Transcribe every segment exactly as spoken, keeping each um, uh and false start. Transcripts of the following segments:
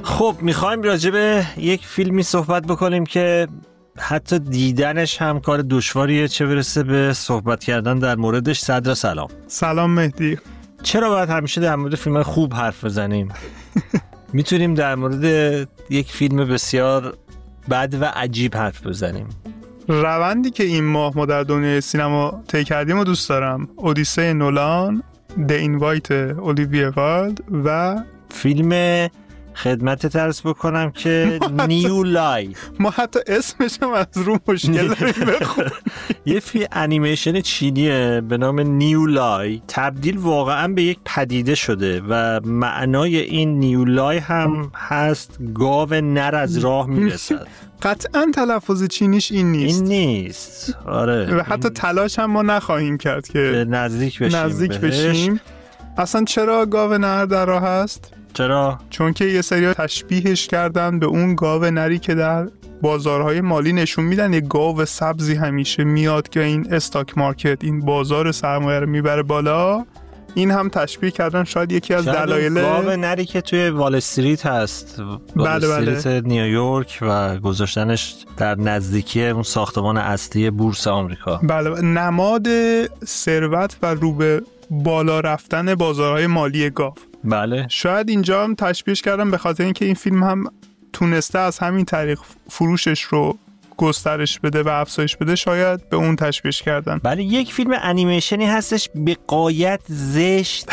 خب میخوایم راجع به یک فیلمی صحبت بکنیم که حتی دیدنش هم کار دشواریه، چه برسه به صحبت کردن در موردش. صدر سلام. سلام مهدی. چرا باید همیشه در مورد فیلم خوب حرف بزنیم؟ میتونیم در مورد یک فیلم بسیار بد و عجیب حرف بزنیم. روندی که این ماه ما در دنیای سینما طی کردیم و دوست دارم. اودیسه نولان، The Invite اولیویه وایلد و فیلم خدمت ترس بکنم که نیو لای. ما حتی اسمش هم از رو مشکل داریم بخونیم. یه فیلم انیمیشن چینیه به نام نیو لای، تبدیل واقعا به یک پدیده شده و معنای این نیو لای هم هست گاو نر از راه میرسد. قطعا تلفظ چینیش این نیست. این نیست. آره. و حتی تلاش هم ما نخواهیم کرد که نزدیک بشیم. نزدیک بشیم. اصلا چرا گاو نر در راه هست؟ چرا؟ چون که یه سری تشبیهش کردن به اون گاو نری که در بازارهای مالی نشون میدن. یه گاو سبزی همیشه میاد که این استاک مارکت، این بازار سرمایه رو میبره بالا. این هم تشبیه کردن شاید یکی از دلایل گاو نری که توی وال استریت هست، وال بله استریت بله. نیویورک و گذاشتنش در نزدیکی اون ساختمان اصلی بورس آمریکا. بله، نماد ثروت و رو به بالا رفتن بازارهای مالی گاو. بله. شاید اینجا هم تشبیهش کردم به خاطر اینکه این فیلم هم تونسته از همین طریق فروشش رو گسترش بده و افزایش بده، شاید به اون تشبیهش کردن. بله، یک فیلم انیمیشنی هستش به غایت زشت،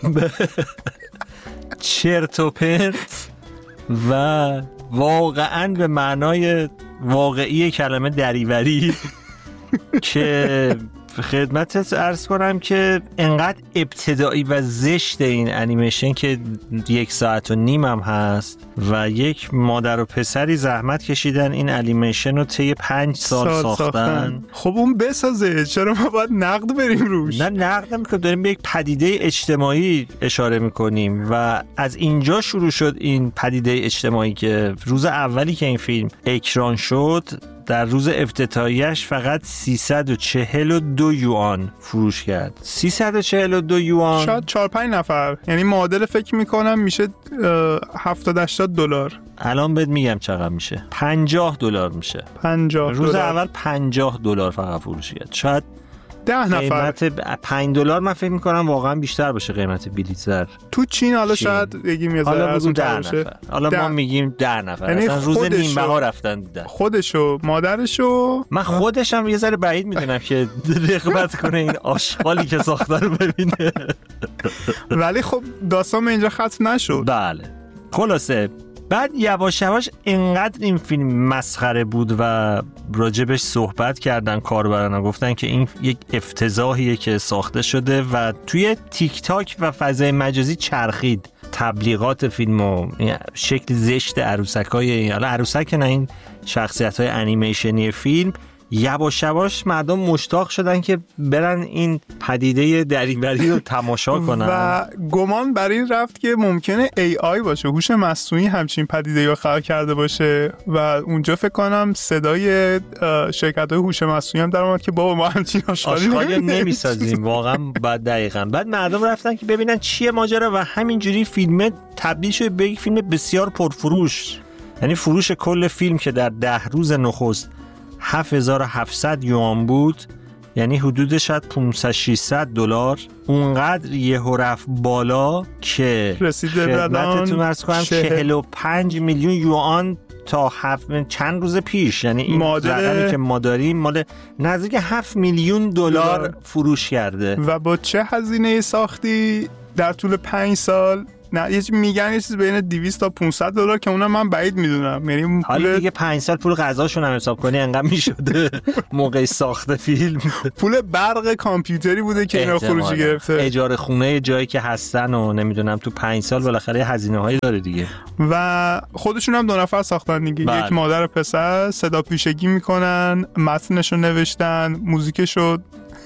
چرت و پرت و واقعا به معنای واقعی کلمه دریوری که خدمتت عرض کنم که انقدر ابتدایی و زشت این انیمیشن که یک ساعت و نیم هم هست و یک مادر و پسری زحمت کشیدن این انیمیشن رو طی پنج سال, سال ساختن. ساختن خب اون بسازه، چرا ما باید نقد بریم روش؟ نه نقد نمیکنیم، داریم به یک پدیده اجتماعی اشاره میکنیم و از اینجا شروع شد این پدیده اجتماعی که روز اولی که این فیلم اکران شد در روز افتتاحیش فقط سیصد و چهل و دو یوان فروش کرد. سیصد و چهل و دو یوان شاید چهار پنج نفر، یعنی معادل فکر میکنم میشه هفتاد هشتاد دلار. الان بهت میگم چقدر میشه. پنجاه دلار میشه. پنجاه روز دلار. اول پنجاه دلار فقط فروش کرد. شاید ده نفر. قیمت پنج دلار من فکر میکنم واقعا بیشتر باشه قیمت بلیت در تو چین. حالا چین. شاید بگیم یه ذره حالا از اون ده تر نفر. حالا ده. ما میگیم ده نفر. یعنی اصلا روز نیم بها رفتن دیدن. خودشو، مادرشو. من خودشم یه ذره بعید میدونم که رغبت کنه این آشغالی که ساخته رو ببینه. ولی خب داستان به اینجا ختم نشد. بله. خلاصه بعد یواش یواش اینقدر این فیلم مسخره بود و راجبش صحبت کردن کاربران، گفتن که این یک افتضاحیه که ساخته شده و توی تیک تاک و فضای مجازی چرخید تبلیغات فیلم و شکل زشت عروسکای، حالا عروسک نه، این شخصیت‌های انیمیشنی فیلم. یواش یواش مردم مشتاق شدن که برن این پدیده دریوری رو تماشا کنن و گمان بر این رفت که ممکنه ای آی باشه، هوش مصنوعی همچین پدیده رو خلق کرده باشه و اونجا فکر کنم صدای شرکت‌های هوش مصنوعی هم در اومد که بابا ما همچین آشغالی نمی‌سازیم. واقعا بعد دقیقاً بعد مردم رفتن که ببینن چیه ماجرا و همینجوری فیلم تبدیل شد به یک فیلم بسیار پرفروش. یعنی فروش کل فیلم که در ده روز نخست هفت هزار و هفتصد یوان بود، یعنی حدود شاید پانصد ششصد دلار، اونقدر یهو رفت بالا که خدمتتون عرض کنم چهل و پنج میلیون یوان تا هفت چند روز پیش، یعنی این رقمی که ما داریم مال نزدیک هفت میلیون دلار فروش کرده. و با چه هزینه ساختی در طول پنج سال؟ نه یه چیز میگن یه چیز بین دویست تا پانصد دلار که اونم من بعید میدونم. یعنی حالا دیگه پنج سال پول غذاشون هم حساب کنی انقدر میشده موقع ساخت فیلم. پول برق کامپیوتری بوده که اینا خروجی گرفته، اجاره خونه جایی که هستن و نمیدونم تو پنج سال بالاخره هزینه هایی داره دیگه. و خودشون هم دو نفر ساختن دیگه. بله. یک مادر و پسر صدا پیشگی میکنن، متنشو نوشتن، موزیکشو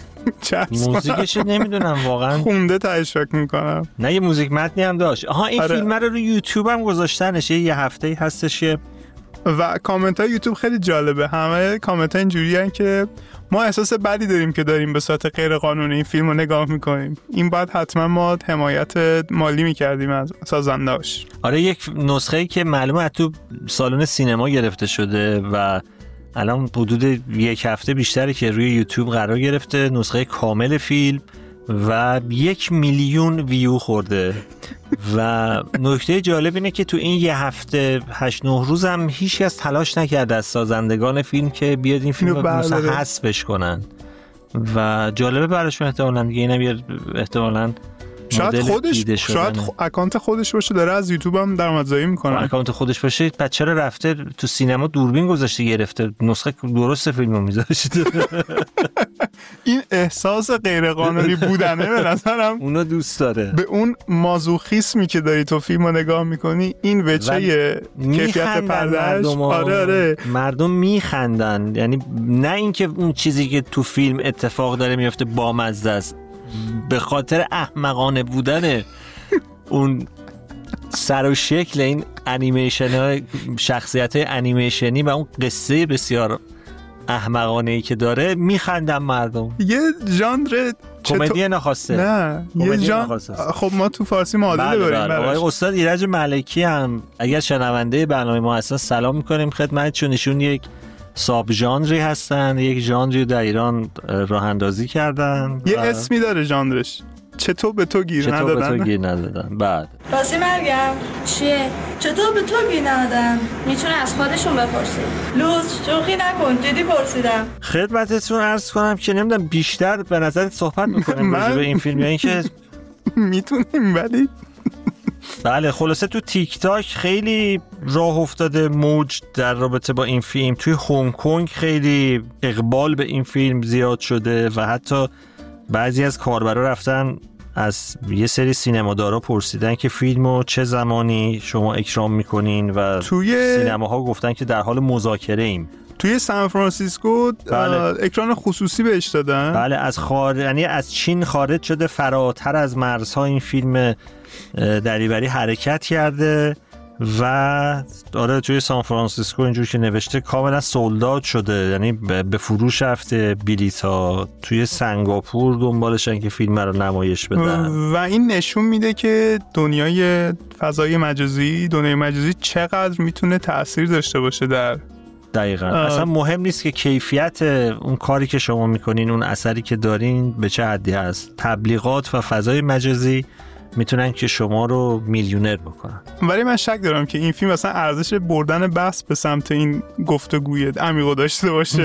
موزیکش نمیدونم واقعا خونده تاش فکر میکنم. نه یه موزیک متنی هم داشت. آها این آره. فیلم رو رو یوتیوب هم گذاشتنش، یه هفته هستش که و کامنت های یوتیوب خیلی جالبه. همه کامنت ها اینجوری هن که ما احساس بدی داریم که داریم به صورت غیر قانونی این فیلم رو نگاه میکنیم، این باید حتما ما حمایت مالی میکردیم از سازندهاش. آره، یک نسخه‌ای که معلومه تو سالن سینما گرفته شده و الان حدود یک هفته بیشتره که روی یوتیوب قرار گرفته، نسخه کامل فیلم و یک میلیون ویو خورده. و نکته جالب اینه که تو این یه هفته هشت نه روز هم هیچ کس تلاش نکرده از سازندگان فیلم که بیاد این فیلم رو مثلا حذفش کنن و جالبه براشون احتمالاً دیگه اینم احتمالاً شاید خودش شاید خ... اکانت خودش باشه داره از یوتیوب هم درآمدزایی میکنه. اکانت خودش باشه بعد چرا رفته تو سینما دوربین گذاشته گرفته نسخه درست فیلمو میذاشته؟ این احساس غیر قانونی بودنه به نظرم اونو دوست داره. به اون مازوخیسمی که داری تو فیلمو نگاه میکنی این وجه کیفیت پردهش. آره آره مردم میخندن، یعنی نه اینکه اون چیزی که تو فیلم اتفاق داره میفته بامزه است، به خاطر احمقانه بودن اون سر و شکل این انیمیشن های شخصیت های انیمیشنی و اون قصه بسیار احمقانه ای که داره میخندن مردم. یه ژانر کمدی نخواسته. نه یه ژانر. خب ما تو فارسی معادله داریم. آقای استاد ایرج ملکی هم اگر شنونده برنامه ما هستن سلام میکنیم خدمتشون. ایشون یک ساب ژانری هستن، یک ژانری در ایران راه اندازی کردن. یه اسمی داره ژانرش، چطور به تو گیر ندادن؟ چطور به تو گیر ندادن. بعد راستی مرگم چیه؟ چطور به تو گیر ندادن؟ میتونه از خودشون بپرسی. لوز شوخی نکن، جدی پرسیدم. خدمتتون عرض کنم که نمیدونم بیشتر به نظرت صحبت میکنیم راجع به این فیلم یا اینکه میتونیم ولی بله. خلاصه تو تیک تاک خیلی راه افتاده موج در رابطه با این فیلم. توی هنگ کنگ خیلی اقبال به این فیلم زیاد شده و حتی بعضی از کاربرا رفتن از یه سری سینمادارا پرسیدن که فیلمو چه زمانی شما اکرام میکنین و توی سینماها گفتن که در حال مذاکره ایم. توی سان فرانسیسکو بله. اکران خصوصی بهش دادن. بله از خارج، یعنی از چین خارج شده، فراتر از مرزها این فیلم دریوری حرکت کرده و آره توی سان فرانسیسکو اینجور که نوشته کاملا سولداد شده، یعنی به فروش رفته بلیط‌ها. توی سنگاپور دنبالشن که فیلم رو نمایش بدن و این نشون میده که دنیای فضای مجازی دنیای مجازی چقدر میتونه تأثیر داشته باشه در دقیقاً. اصلا مهم نیست که کیفیت اون کاری که شما میکنین، اون اثری که دارین به چه حدی هست. تبلیغات و فضای مجازی میتونن که شما رو میلیونر بکنن. ولی من شک دارم که این فیلم اصلا ارزش بردن بحث به سمت این گفتگوی عمیق داشته باشه.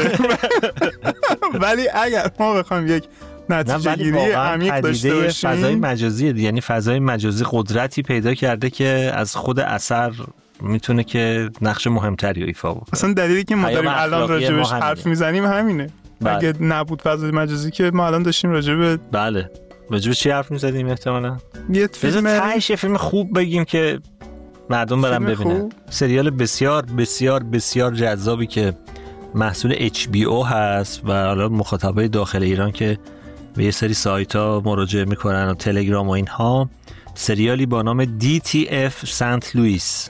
ولی اگر ما بخوایم یک نتیجه گیری عمیق داشته باشیم، فضای مجازی، یعنی فضای مجازی قدرتی پیدا کرده که از خود اثر میتونه که نقش مهمتری ایفا بکنه. اصلا دلیلی که ما داریم الان راجبش حرف میزنیم همینه. بله. اگه نبود فضای مجازی که ما الان داشتیم راجب بله راجب چی حرف میزدیم احتمالاً؟ یه فیلم تایش فیلم خوب بگیم که مردم برن ببینن. سریال بسیار بسیار بسیار جذابی که محصول اچ بی او هست و حالا مخاطبای داخل ایران که به یه سری سایت ها مراجعه میکنن و تلگرام و اینها، سریالی با نام دی تی اف سنت لوئیس.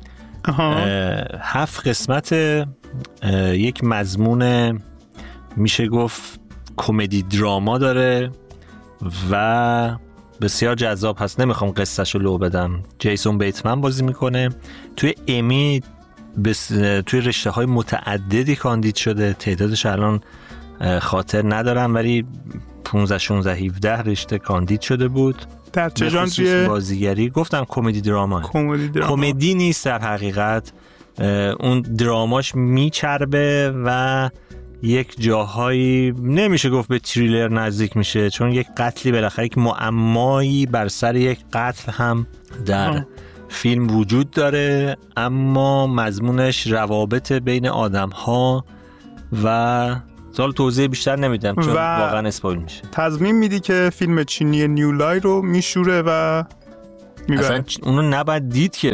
هفت قسمت، یک مضمون میشه گفت کمدی دراما داره و بسیار جذاب هست. نمیخوام قصهشو لو بدم. جیسون بیتمن بازی میکنه. توی امی بس... توی رشته های متعددی کاندید شده، تعدادش الان خاطر ندارم ولی پانزده شانزده هفده رشته کاندید شده بود. در چه ژانری بازیگری؟ گفتم کمدی دراما. کمدی دراما. کمدی نیست در حقیقت، اون دراماش میچربه و یک جاهایی نمیشه گفت به تریلر نزدیک میشه، چون یک قتلی بالاخره یک معمایی بر سر یک قتل هم در آه. فیلم وجود داره، اما مضمونش روابط بین آدم ها و حالا توضیح بیشتر نمیدم چون واقعا اسپویل میشه. تضمین میدی که فیلم چینی نیولای رو میشوره و میبره. اصلا اونو نباید دید که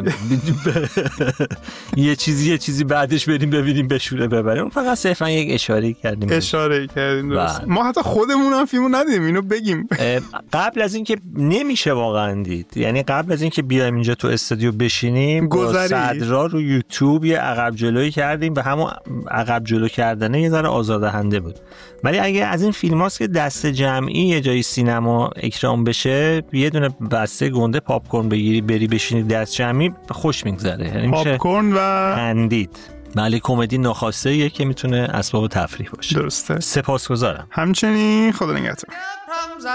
یه چیزی یه چیزی بعدش بریم ببینیم بشوره ببره. اون فقط صرفا یک اشاره کردیم اشاره کردیم درست. ما حتی خودمون هم فیلمو ندیدیم، اینو بگیم. قبل از اینکه نمیشه واقعا دید، یعنی قبل از اینکه بیایم اینجا تو استودیو بشینیم با صدرا رو یوتیوب یه عقب جلویی کردیم و همون عقب جلو کردنه یه ذره آزاردهنده بود. ولی اگه از این فیلم هاست که دست جمعی یه جای سینما اکرام بشه، یه دونه بسته گنده پاپ کورن بگیری بری بشینی دست جمعی، خوش میگذره. یعنی پاپ کورن و خندید. بله کمدی ناخواسته یه که میتونه اسباب تفریح باشه. درسته. سپاسگزارم. همچنین خدا نگهدار.